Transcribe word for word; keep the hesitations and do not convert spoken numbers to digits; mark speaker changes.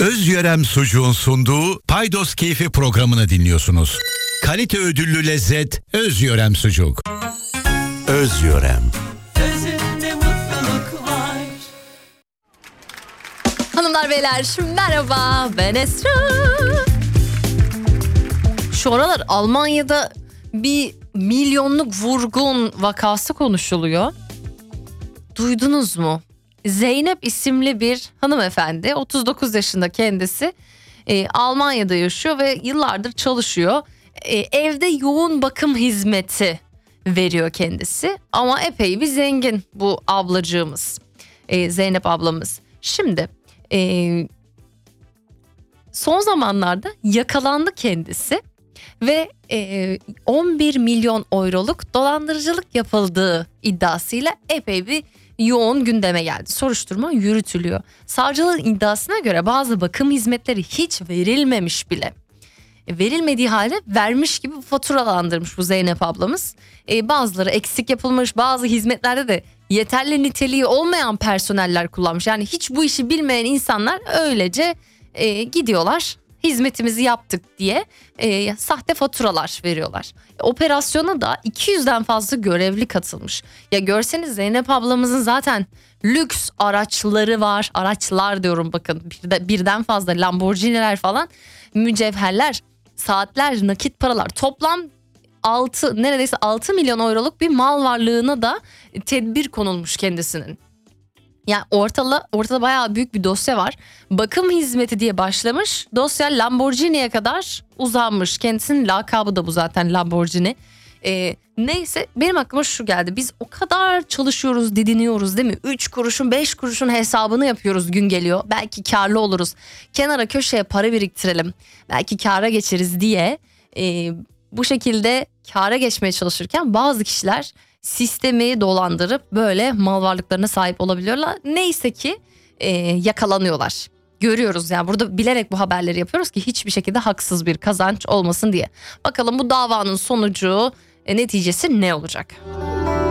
Speaker 1: Özyörem Sucuğun sunduğu Paydos Keyfi programını dinliyorsunuz. Kalite ödüllü lezzet Özyörem Sucuk. Özyörem.
Speaker 2: Özünde mutluluk var.
Speaker 3: Hanımlar beyler merhaba, ben Esra. Şu aralar Almanya'da bir milyonluk vurgun vakası konuşuluyor. Duydunuz mu? Zeynep isimli bir hanımefendi, otuz dokuz yaşında kendisi, e, Almanya'da yaşıyor ve yıllardır çalışıyor. E, evde yoğun bakım hizmeti veriyor kendisi ama epey bir zengin bu ablacığımız, e, Zeynep ablamız. Şimdi e, son zamanlarda yakalandı kendisi ve e, on bir milyon euroluk dolandırıcılık yapıldığı iddiasıyla epey bir yoğun gündeme geldi. Soruşturma yürütülüyor. Savcılığın iddiasına göre bazı bakım hizmetleri hiç verilmemiş bile. E, verilmediği halde vermiş gibi faturalandırmış bu Zeynep ablamız. E, bazıları eksik yapılmış, bazı hizmetlerde de yeterli niteliği olmayan personeller kullanmış. Yani hiç bu işi bilmeyen insanlar öylece e, gidiyorlar, hizmetimizi yaptık diye e, sahte faturalar veriyorlar. Operasyona da iki yüzden fazla görevli katılmış. Ya görseniz Zeynep ablamızın zaten lüks araçları var. Araçlar diyorum bakın, birde, birden fazla Lamborghini'ler falan, mücevherler, saatler, nakit paralar, toplam altı neredeyse altı milyon euroluk bir mal varlığına da tedbir konulmuş kendisinin. Yani ortada, ortada bayağı büyük bir dosya var. Bakım hizmeti diye başlamış. Dosya Lamborghini'ye kadar uzanmış. Kendisinin lakabı da bu zaten, Lamborghini. Ee, neyse benim aklıma şu geldi. Biz o kadar çalışıyoruz, didiniyoruz değil mi? üç kuruşun beş kuruşun hesabını yapıyoruz, gün geliyor. Belki karlı oluruz. Kenara köşeye para biriktirelim. Belki kâra geçeriz diye. E, bu şekilde kâra geçmeye çalışırken bazı kişiler sistemi dolandırıp böyle mal varlıklarına sahip olabiliyorlar. Neyse ki e, yakalanıyorlar. Görüyoruz yani, burada bilerek bu haberleri yapıyoruz ki hiçbir şekilde haksız bir kazanç olmasın diye. Bakalım bu davanın sonucu, e, neticesi ne olacak?